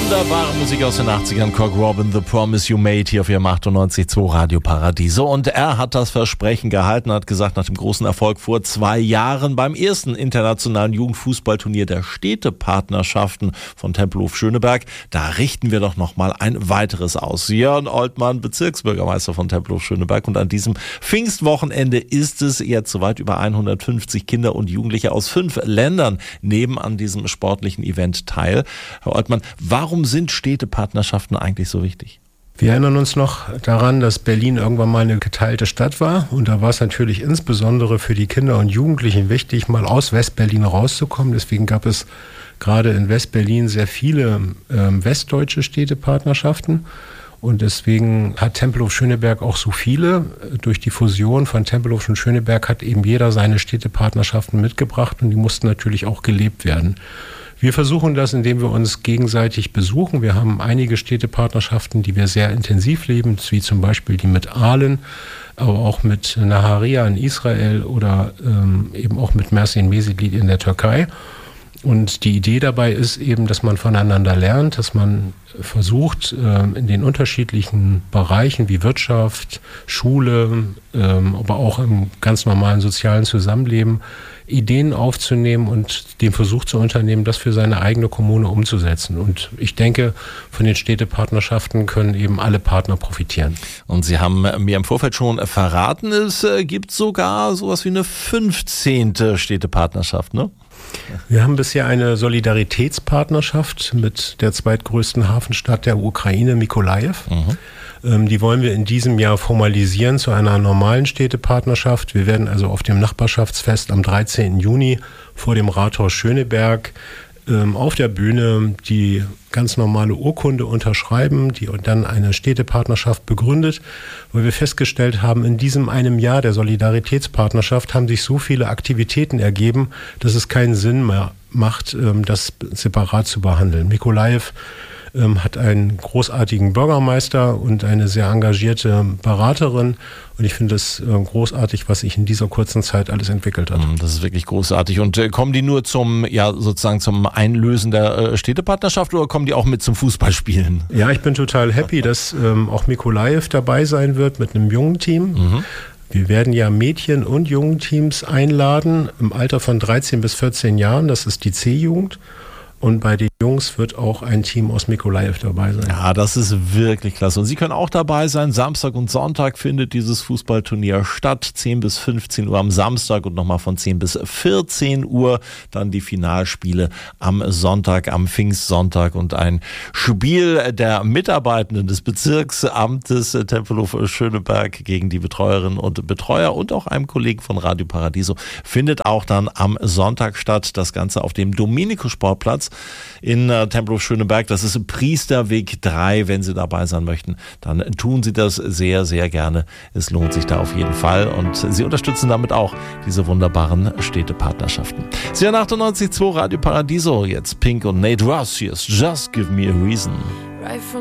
Wunderbare Musik aus den 80ern, Cock Robin, The Promise You Made hier auf ihrem 98.2 Radio Paradiso. Und er hat das Versprechen gehalten, hat gesagt, nach dem großen Erfolg vor 2 Jahren beim ersten internationalen Jugendfußballturnier der Städtepartnerschaften von Tempelhof Schöneberg, da richten wir doch nochmal ein weiteres aus. Jörn Oltmann, Bezirksbürgermeister von Tempelhof Schöneberg, und an diesem Pfingstwochenende ist es jetzt soweit, über 150 Kinder und Jugendliche aus 5 Ländern nehmen an diesem sportlichen Event teil. Herr Oltmann, warum sind Städtepartnerschaften eigentlich so wichtig? Wir erinnern uns noch daran, dass Berlin irgendwann mal eine geteilte Stadt war. Und da war es natürlich insbesondere für die Kinder und Jugendlichen wichtig, mal aus Westberlin rauszukommen. Deswegen gab es gerade in Westberlin sehr viele westdeutsche Städtepartnerschaften. Und deswegen hat Tempelhof Schöneberg auch so viele. Durch die Fusion von Tempelhof und Schöneberg hat eben jeder seine Städtepartnerschaften mitgebracht und die mussten natürlich auch gelebt werden. Wir versuchen das, indem wir uns gegenseitig besuchen. Wir haben einige Städtepartnerschaften, die wir sehr intensiv leben, wie zum Beispiel die mit Aalen, aber auch mit Naharia in Israel oder eben auch mit Mersin Mesutli in der Türkei. Und die Idee dabei ist eben, dass man voneinander lernt, dass man versucht, in den unterschiedlichen Bereichen wie Wirtschaft, Schule, aber auch im ganz normalen sozialen Zusammenleben Ideen aufzunehmen und den Versuch zu unternehmen, das für seine eigene Kommune umzusetzen. Und ich denke, von den Städtepartnerschaften können eben alle Partner profitieren. Und Sie haben mir im Vorfeld schon verraten, es gibt sogar sowas wie eine 15. Städtepartnerschaft, ne? Wir haben bisher eine Solidaritätspartnerschaft mit der zweitgrößten Hafenstadt der Ukraine, Mykolajiw. Die wollen wir in diesem Jahr formalisieren zu einer normalen Städtepartnerschaft. Wir werden also auf dem Nachbarschaftsfest am 13. Juni vor dem Rathaus Schöneberg auf der Bühne die ganz normale Urkunde unterschreiben, die dann eine Städtepartnerschaft begründet, weil wir festgestellt haben, in diesem einem Jahr der Solidaritätspartnerschaft haben sich so viele Aktivitäten ergeben, dass es keinen Sinn mehr macht, das separat zu behandeln. Mykolajiw hat einen großartigen Bürgermeister und eine sehr engagierte Beraterin. Und ich finde es großartig, was sich in dieser kurzen Zeit alles entwickelt hat. Das ist wirklich großartig. Und kommen die nur zum Einlösen der Städtepartnerschaft oder kommen die auch mit zum Fußballspielen? Ja, ich bin total happy, dass auch Mykolajiw dabei sein wird mit einem jungen Team. Wir werden ja Mädchen- und Jungenteams einladen im Alter von 13 bis 14 Jahren. Das ist die C-Jugend. Und bei den Jungs wird auch ein Team aus Mykolajiw dabei sein. Ja, das ist wirklich klasse. Und Sie können auch dabei sein. Samstag und Sonntag findet dieses Fußballturnier statt. 10 bis 15 Uhr am Samstag und nochmal von 10 bis 14 Uhr dann die Finalspiele am Sonntag, am Pfingstsonntag. Und ein Spiel der Mitarbeitenden des Bezirksamtes Tempelhof Schöneberg gegen die Betreuerinnen und Betreuer und auch einem Kollegen von Radio Paradiso findet auch dann am Sonntag statt. Das Ganze auf dem Dominico-Sportplatz in Tempelhof Schöneberg. Das ist Priesterweg 3. Wenn Sie dabei sein möchten, dann tun Sie das sehr, sehr gerne. Es lohnt sich da auf jeden Fall und Sie unterstützen damit auch diese wunderbaren Städtepartnerschaften. Sie hören 98.2 Radio Paradiso, jetzt Pink und Nate Ross. Hier ist Just Give Me a Reason.